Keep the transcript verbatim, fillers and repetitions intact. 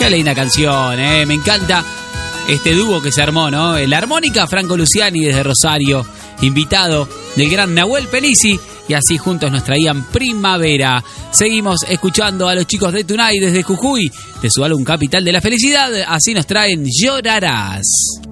Qué linda canción, eh, me encanta este dúo que se armó, ¿no? La armónica, Franco Luciani desde Rosario, invitado del gran Nahuel Pelisi, y así juntos nos traían Primavera. Seguimos escuchando a los chicos de Tunay desde Jujuy, de su álbum Capital de la Felicidad, así nos traen Llorarás.